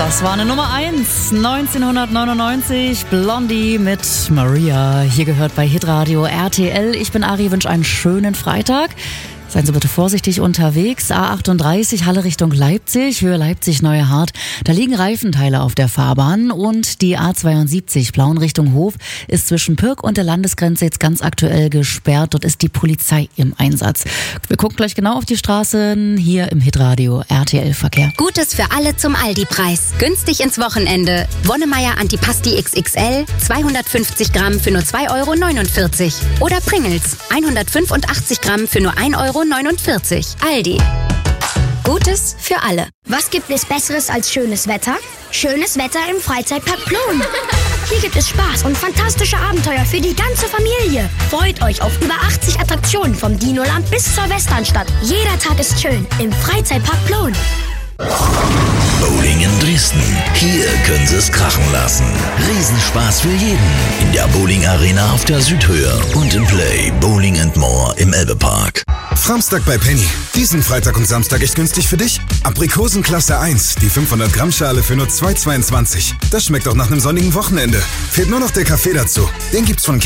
Das war eine Nummer 1, 1999, Blondie mit Maria. Hier gehört bei Hitradio RTL. Ich bin Ari, wünsche einen schönen Freitag. Seien Sie bitte vorsichtig unterwegs. A38, Halle Richtung Leipzig, Höhe Leipzig, Neue Hart. Da liegen Reifenteile auf der Fahrbahn. Und die A72, Plauen Richtung Hof, ist zwischen Pirk und der Landesgrenze jetzt ganz aktuell gesperrt. Dort ist die Polizei im Einsatz. Wir gucken gleich genau auf die Straßen hier im Hitradio RTL Verkehr. Gutes für alle zum Aldi-Preis. Günstig ins Wochenende. Wonnemeier Antipasti XXL, 250 Gramm für nur 2,49 €. Oder Pringles, 185 Gramm für nur 1,49 €. Aldi. Gutes für alle. Was gibt es Besseres als schönes Wetter? Schönes Wetter im Freizeitpark Plon. Hier gibt es Spaß und fantastische Abenteuer für die ganze Familie. Freut euch auf über 80 Attraktionen vom Dinoland bis zur Westernstadt. Jeder Tag ist schön im Freizeitpark Plon. Bowling in Dresden. Hier können Sie es krachen lassen. Riesenspaß für jeden. In der Bowling Arena auf der Südhöhe und im Play Bowling & More im Elbepark. Framstag bei Penny. Diesen Freitag und Samstag echt günstig für dich. Aprikosen Klasse 1, die 500 Gramm Schale für nur 2,22 €. Das schmeckt auch nach einem sonnigen Wochenende. Fehlt nur noch der Kaffee dazu. Den gibt's von